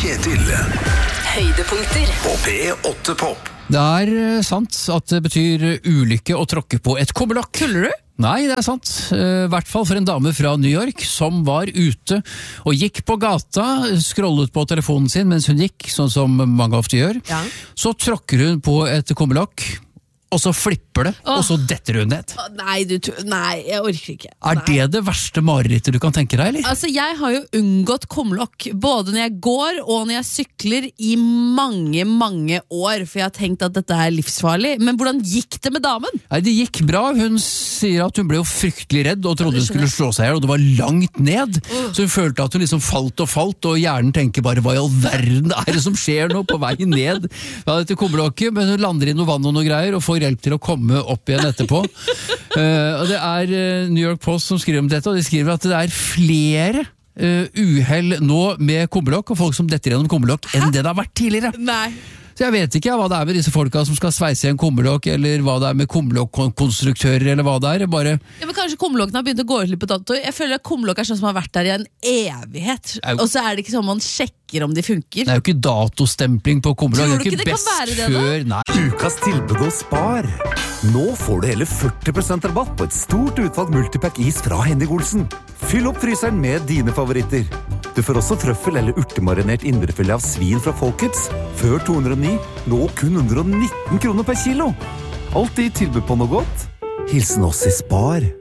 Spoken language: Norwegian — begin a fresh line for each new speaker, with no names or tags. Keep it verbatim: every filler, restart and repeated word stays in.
Kjetil.
Høydepunkter
På P åtte Pop.
Det er eh, sant at det betyr ulykke å tråkke på et kummelokk.
Tuller du?
Nei, det er sant. Eh, I hvert fall for en dame fra New York som var ute og gikk på gata, scrollet på telefonen sin mens hun gikk, sånn som mange ofte gjør.
Ja.
Så tråkker hun på et kummelokk, og så flipper det,
Åh.
og så detter hun ned.
Å, Nei, du, tu- nei, jeg orker ikke.
Er
Nei.
det det verste marerittet du kan tenke deg, eller?
Altså, jeg har jo unngått kumlokk både når jeg går og når jeg sykler i mange, mange år, for jeg har tenkt at dette er livsfarlig. Men hvordan gikk det med damen?
Nei, det gikk bra. Hun sier at hun ble jo fryktelig redd og trodde
Ja, det
hun skulle slå seg ihjel, og det var langt ned. Så hun følte at hun liksom falt og falt, og hjernen tenker bare hva i all verden er det som skjer nå på vei ned ja, dette kummelokket, men hun lander i noe vann og noe greier og får hjelp til å komme opp igjen etterpå. uh, og det er uh, New York Post som skriver om dette, og de skriver at det er flere uh, uhell nå med kummelokk og folk som detter gjennom kummelokk enn det det har vært tidligere.
Nei.
Så jeg vet ikke ja, hva det er med disse folka som skal sveise i en kummelokk, eller hva det er med kummelokkonstruktører, eller hva det er. Bare
Ja, men kanskje kumlokkene har begynt å gå ut litt på dato. Jeg føler at kumlokk er sånn som har vært der i en evighet.
Au.
Og så er det ikke sånn man sjekker om de funker.
det er jo ikke datostempling på kummelokk.
Tror du
Det er
ikke det kan
best
være det, da?
før, nei.
Ukas tilbud hos Spar. Nå får du hele førti prosent rabatt på et stort utvalg multipack is fra Henning Olsen. Fyll opp fryseren med dine favoritter. Du får også trøffel eller urtemarinert indrefilet av svin fra Folkets. Før to hundre og ni, nå kun hundre og nitten kroner per kilo. Alltid tilbud på noe godt. Hilsen oss i Spar.